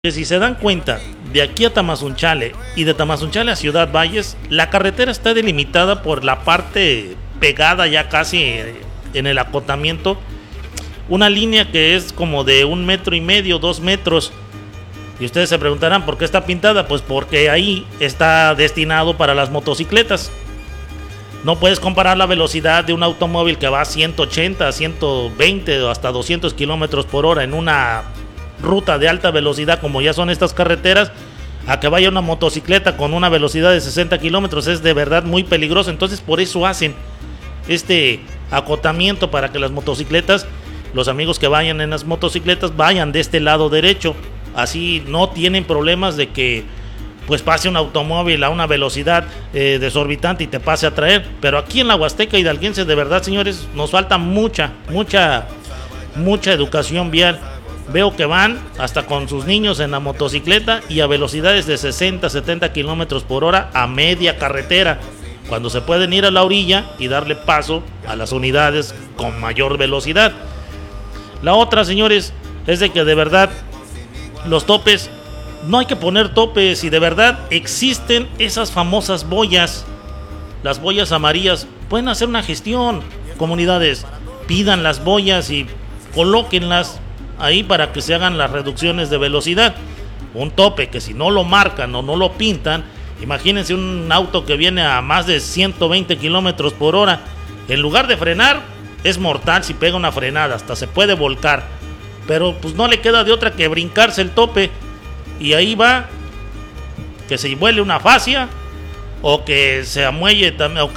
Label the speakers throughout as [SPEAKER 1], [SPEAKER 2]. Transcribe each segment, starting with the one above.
[SPEAKER 1] Que si se dan cuenta, de aquí a Tamazunchale y de Tamazunchale a Ciudad Valles, la carretera está delimitada por la parte pegada ya casi en el acotamiento, una línea que es como de 1,5 metros, 2 metros. Y ustedes se preguntarán por qué está pintada, pues porque ahí está destinado para las motocicletas. No puedes comparar la velocidad de un automóvil que va a 180, 120 o hasta 200 kilómetros por hora en una ruta de alta velocidad como ya son estas carreteras, a que vaya una motocicleta con una velocidad de 60 kilómetros. Es de verdad muy peligroso. Entonces por eso hacen este acotamiento, para que las motocicletas, los amigos que vayan en las motocicletas, vayan de este lado derecho. Así no tienen problemas de que pues pase un automóvil a una velocidad desorbitante y te pase a traer. Pero aquí en la Huasteca hidalguense, de verdad, señores, nos falta mucha educación vial. Veo que van hasta con sus niños en la motocicleta y a velocidades de 60, 70 kilómetros por hora a media carretera, cuando se pueden ir a la orilla y darle paso a las unidades con mayor velocidad. La otra, señores, es de que de verdad los topes, no hay que poner topes, y de verdad existen esas famosas boyas, las boyas amarillas. Pueden hacer una gestión, comunidades, pidan las boyas y colóquenlas ahí para que se hagan las reducciones de velocidad. Un tope que si no lo marcan o no lo pintan, imagínense un auto que viene a más de 120 kilómetros por hora, en lugar de frenar, es mortal si pega una frenada, hasta se puede volcar, pero pues no le queda de otra que brincarse el tope, y ahí va, que se vuele una fascia, o que se amuelle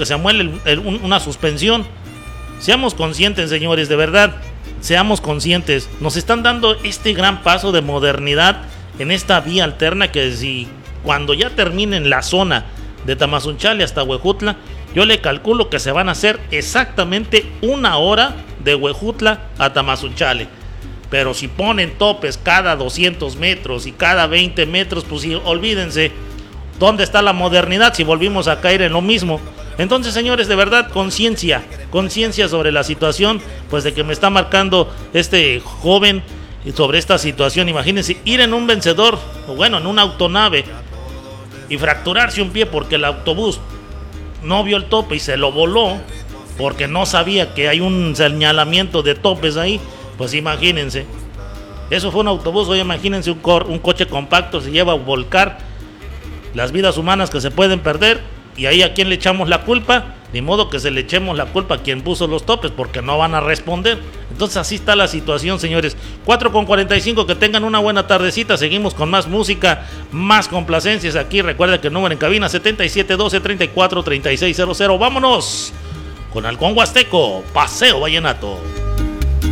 [SPEAKER 1] una suspensión. Seamos conscientes, señores, de verdad, seamos conscientes. Nos están dando este gran paso de modernidad en esta vía alterna, que si cuando ya terminen la zona de Tamazunchale hasta Huejutla, yo le calculo que se van a hacer exactamente 1 hora de Huejutla a Tamazunchale. Pero si ponen topes cada 200 metros y cada 20 metros, pues sí, olvídense. ¿Dónde está la modernidad si volvimos a caer en lo mismo? Entonces, señores, de verdad, conciencia sobre la situación, pues de que me está marcando este joven sobre esta situación. Imagínense ir en un vencedor, o bueno, en una autonave, y fracturarse un pie porque el autobús no vio el tope y se lo voló porque no sabía que hay un señalamiento de topes ahí. Pues imagínense, eso fue un autobús. Oye, imagínense un coche compacto se lleva a volcar, las vidas humanas que se pueden perder. Y ahí, ¿a quién le echamos la culpa? Ni modo que se le echemos la culpa a quien puso los topes, porque no van a responder. Entonces así está la situación, señores. 4:45, que tengan una buena tardecita. Seguimos con más música, más complacencias aquí. Recuerda que el número en cabina 7712-343600. Vámonos con Halcón Huasteco, Paseo Vallenato.